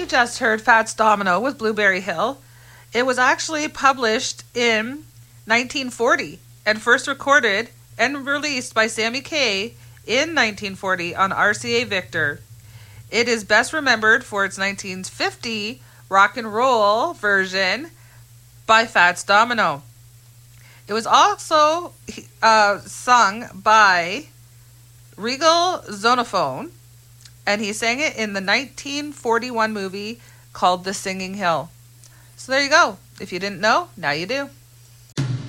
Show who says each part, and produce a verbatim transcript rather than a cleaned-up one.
Speaker 1: you just heard Fats Domino with Blueberry Hill. It was actually published in nineteen forty and first recorded and released by Sammy Kaye in nineteen forty on R C A Victor. It is best remembered for its nineteen fifty rock and roll version by Fats Domino. It was also uh, sung by Regal Zonophone, and he sang it in the nineteen forty-one movie called The Singing Hill. So there you go. If you didn't know, now you do.